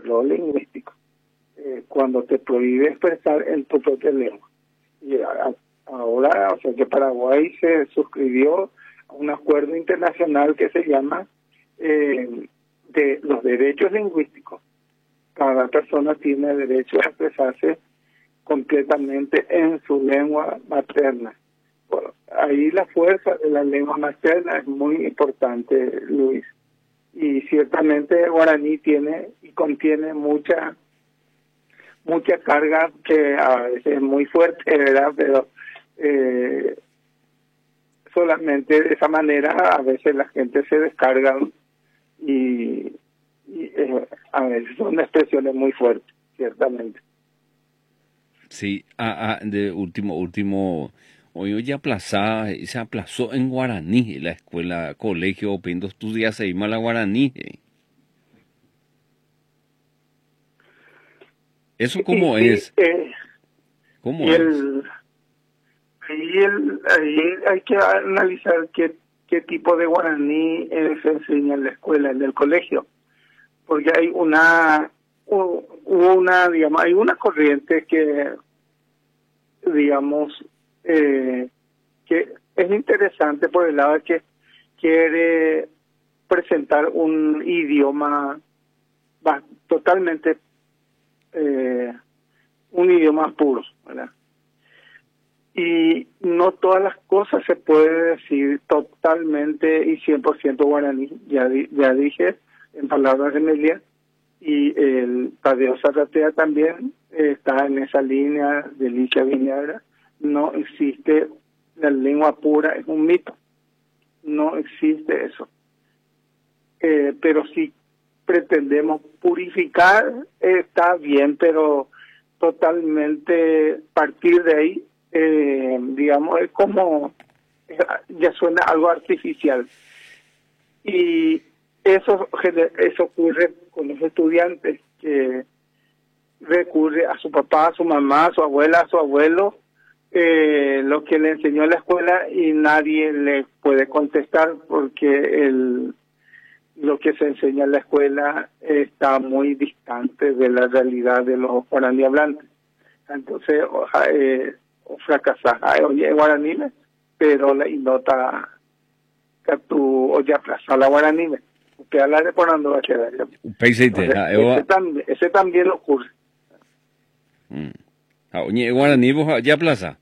control lingüístico, cuando te prohíbe expresar en tu propia lengua. Y ahora, o sea, que Paraguay se suscribió a un acuerdo internacional que se llama de los derechos lingüísticos. Cada persona tiene derecho a expresarse completamente en su lengua materna. Bueno, ahí la fuerza de la lengua materna es muy importante, Luis. Y ciertamente el guaraní tiene y contiene mucha carga que a veces es muy fuerte, ¿verdad? Pero solamente de esa manera a veces la gente se descarga y a veces son expresiones muy fuertes, ciertamente. Sí, de último, hoy ya se aplazó en guaraní, la escuela, colegio, pendo estudias se llama la guaraní. ¿Eso cómo es? ¿Cómo es? Ahí hay que analizar qué tipo de guaraní se enseña en la escuela, en el colegio, porque hay digamos, hay una corriente que, digamos, que es interesante por el lado de que quiere presentar un idioma totalmente un idioma puro, ¿verdad? Y no todas las cosas se puede decir totalmente y 100% guaraní. Ya dije en palabras de Melia, y el Tadeo Zarratea también está en esa línea de Licia Viñagra. No existe la lengua pura, es un mito. No existe eso. Pero si pretendemos purificar, está bien, pero totalmente partir de ahí, digamos, es como, ya suena algo artificial. Y eso ocurre con los estudiantes, que recurre a su papá, a su mamá, a su abuela, a su abuelo, lo que le enseñó en la escuela, y nadie le puede contestar porque lo que se enseña en la escuela está muy distante de la realidad de los guaraní hablantes. Entonces, o fracasar, oye, guaraní, pero la inota que tú, oye, aplazar la guaraní, que habla de por ando va a quedar. Ese también ocurre. Oye, guaraní, vos ya plaza.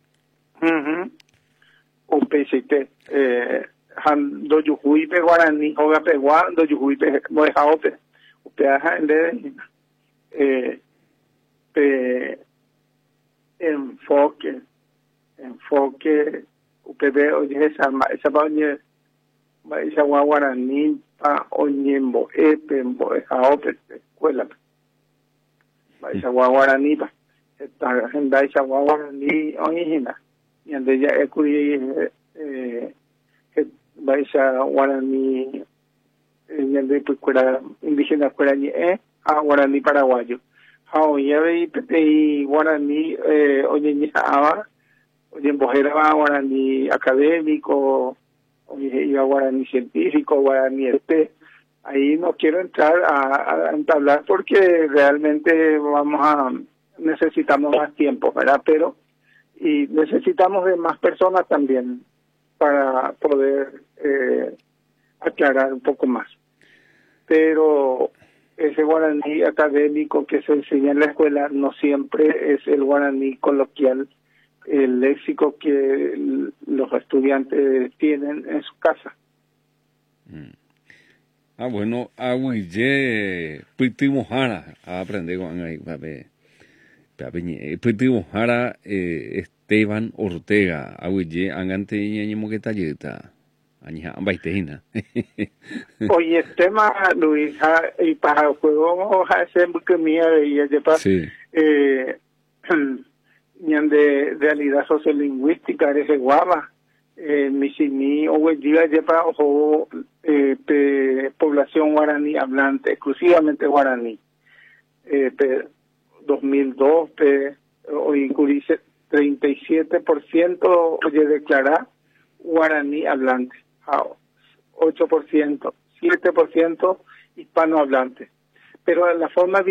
Un PCT, do yuhui pe guaraní, hoga pe gua, do yuhui pe mojao pe, upeaja en de, enfoque, UPB, oye, esa bañe, esa guaraní, pa, oñembo, mojao pe, escuela, esa guaraní, pa, esta agenda, esa guaraní, oñina, y ande ya escuri, baisa guaraní, yande pues cuera indígena cuera ni guaraní paraguayo. Oye ve y guaraní oye ni aba, oye bojera va guaraní académico, oye iba guaraní científico, guaraní ahí no quiero entrar a entablar porque realmente necesitamos más tiempo, ¿verdad? Pero y necesitamos de más personas también para poder aclarar un poco más. Pero ese guaraní académico que se enseña en la escuela no siempre es el guaraní coloquial, el léxico que los estudiantes tienen en su casa. Bueno, aguille, Pitimojara, aprende con ahí, Pitimojara, Esteban Ortega, aguille, angante ñañemo que talleta. Oye, tema Luis, y para el juego hace que mía de ella de realidad sociolingüística ese guava misimi o diga para población guaraní hablante, exclusivamente guaraní. 2002 hoy incluye 37% oye declarar guaraní hablante. 8%, 7% hispanohablantes. Pero la forma